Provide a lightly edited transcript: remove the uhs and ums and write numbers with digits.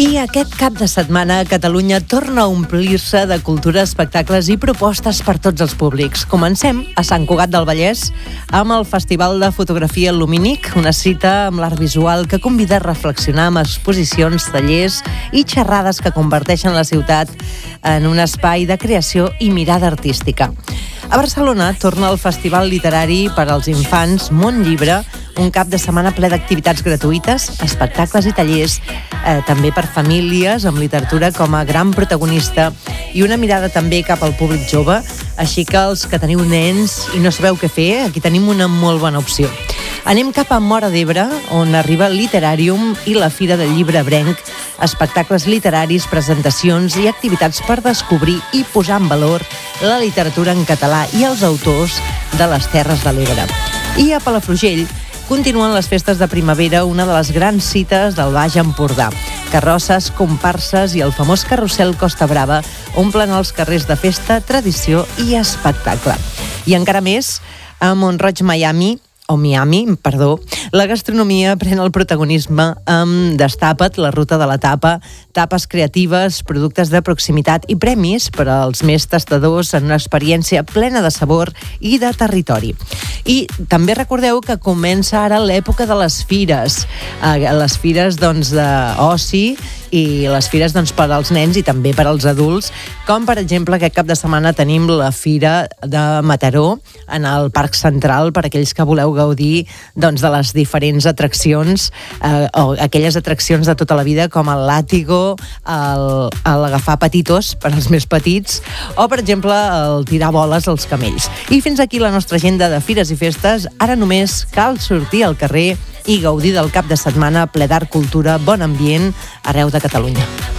I aquest cap de setmana Catalunya torna a omplir-se de cultura, espectacles i propostes per tots els públics. Comencem a Sant Cugat del Vallès amb el Festival de Fotografia Lumínic, una cita amb l'art visual que convida a reflexionar amb exposicions, tallers i xerrades que converteixen la ciutat en un espai de creació i mirada artística. A Barcelona torna el Festival Literari per als Infants Món Llibre, un cap de setmana ple d'activitats gratuïtes, espectacles i tallers, també per famílies, amb literatura com a gran protagonista i una mirada també cap al públic jove, així que els que teniu nens i no sabeu què fer, aquí tenim una molt bona opció. Anem cap a Móra d'Ebre, on arriba Literàrium i la Fira del Llibre Ebrenc, espectacles literaris, presentacions i activitats per descobrir i posar en valor la literatura en català i els autors de les Terres de l'Ebre. I a Palafrugell continuen les festes de primavera, una de les grans cites del Baix Empordà. Carrosses, comparses i el famós carrusel Costa Brava omplen els carrers de festa, tradició i espectacle. I encara més, a Mont-roig Miami, la gastronomia pren el protagonisme amb Destapa't, la ruta de la tapa, tapes creatives, productes de proximitat i premis per als més tastadors en una experiència plena de sabor i de territori. I també recordeu que comença ara l'època de les fires d'oci i les fires per als nens i també per als adults, com per exemple aquest cap de setmana tenim la Fira de Mataró en el Parc Central per aquells que voleu gaudir de les diferents atraccions o aquelles atraccions de tota la vida com el làtigo, l'agafar petitos per als més petits o per exemple el tirar boles als camells. I fins aquí la nostra agenda de fires i festes. Ara només cal sortir al carrer i gaudir del cap de setmana ple d'art, cultura, bon ambient arreu de Catalunya.